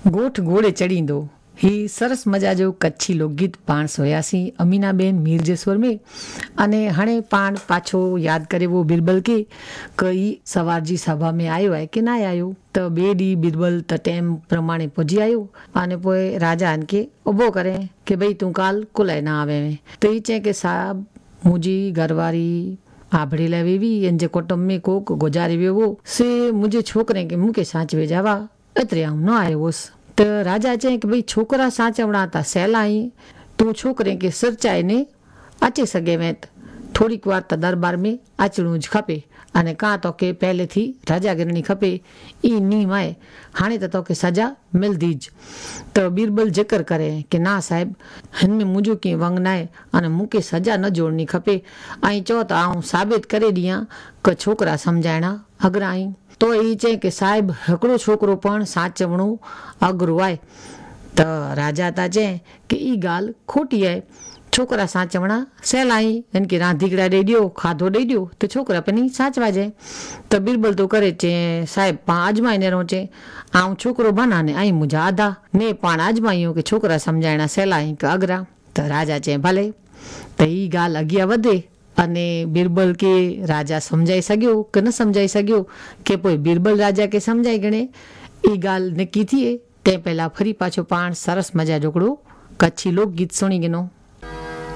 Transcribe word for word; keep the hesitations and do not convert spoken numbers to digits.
ગોઠ ઘોડે ચડીંદો ही सरस मजा जो कच्छी लोकगीत पाण सोयासी अमीनाबेन मीरजेश्वर में अने हणे पाण पाछो याद करे वो बिरबल के कई सवारजी सभा में आयो है कि ना आयो। तो बे डी बिरबल तो टेम प्रमाणे पहुंची आयो अने पोए राजा के उभो करे कि भाई तू काल कुलाय ना आवे। तो ये चे कि साहब मुझी घरवारी आभड़ी लेवी एन जे कुटुंब में कोक गुजारे वो से मुझे छोकरे के मुँह के साचवे जावा एतरे आऊं न आयो होस। तो राजा चए कि भाई छोकरा साचवड़ा था सहेलाई तू छोकरे के सिरचाए ने अचे सघे में थोड़ी वार तो दरबार में अचणू ज खपे अने का तो के पहले थी राजागिरणी खपे ई नीम है हाणे तो के सजा मिलदी ज। तो बीरबल जिक्र करे कि ना साहेब हिन में मुझो की वंग ना है अने मूंखे सजा न जोड़नी खपे ऐं चओ त आऊं साबित करे ॾियां कि छोकरा समझाइणा अगरा आई। तो ये चे कि साहिब हिकिड़ो छोकरो पण साचवणो अघरो आहे। तो राजा था चए कि ई ॻाल्हि खोटी आहे छोकरा साचवणा सहेलाई इनके रांधीकड़ा ॾेई ॾियो खाधो ॾेई ॾियो तो छोकरा पंहिंजी साचवा जाए। तो बीरबल तो करे चे साहिब पाण आजमाईने रहो चे आऊं छोकरो बना ने आई मुझा आधा ने पाण आजमाइयो कि छोकरा समझाइणा सहेलाई कि अघरा। तो राजा चे भले। तो ई ॻाल्हि अॻियां वधे अने बीरबल के राजा समझाई सघियो कि न समझाई सघियो कि पोइ बीरबल राजा के समझाई गणे ई ॻाल्हि निकी थिए ते पहला फरी पाछो पाण सरस मजा जोकड़ो कच्छी लोक गीत सुणी गिनो।